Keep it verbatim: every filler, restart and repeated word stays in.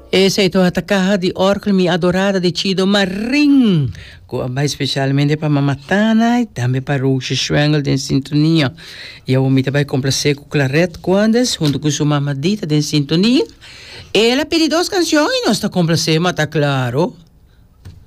Essa é a carra de orcle mi adorada de Chido Marim. Mais especialmente para Mamatana e também para o Schwengel de sintonia. E eu me também complacer com Clarette Quandes, junto com sua mamadita de sintonia. Ela pediu duas canções e nós está complacer, mas tá claro.